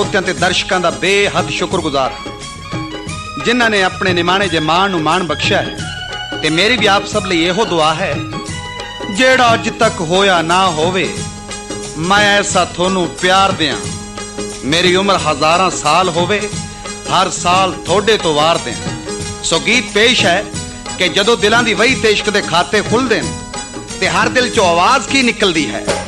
ਸਰੋਤਿਆਂ ਤੇ ਦਰਸ਼ਕਾਂ ਦਾ ਬੇਹੱਦ ਸ਼ੁਕਰਗੁਜ਼ਾਰ ਹਾਂ ਜਿਨ੍ਹਾਂ ਨੇ ਆਪਣੇ ਨਿਮਾਣੇ ਜੇ ਮਾਣ ਨੂੰ ਮਾਣ ਬਖਸ਼ਿਆ ਹੈ। ਤੇ ਮੇਰੀ ਵੀ ਆਪ ਸਭ ਲਈ ਇਹੋ ਦੁਆ ਹੈ, ਜਿਹੜਾ ਅੱਜ ਤੱਕ ਹੋਇਆ ਨਾ ਹੋਵੇ, ਮੈਂ ਐਸਾ ਤੁਹਾਨੂੰ ਪਿਆਰ ਦਿਆਂ, ਮੇਰੀ ਉਮਰ ਹਜ਼ਾਰਾਂ ਸਾਲ ਹੋਵੇ, ਹਰ ਸਾਲ ਤੁਹਾਡੇ ਤੋਂ ਵਾਰ ਦਿਆਂ। ਸੋ ਗੀਤ ਪੇਸ਼ ਹੈ ਕਿ ਜਦੋਂ ਦਿਲਾਂ ਦੀ ਵਹੀ ਤੇ ਇਸ਼ਕ ਦੇ ਖਾਤੇ ਖੁੱਲਦੇ ਨੇ ਤੇ ਹਰ ਦਿਲ ਚੋਂ ਆਵਾਜ਼ ਕੀ ਨਿਕਲਦੀ ਹੈ।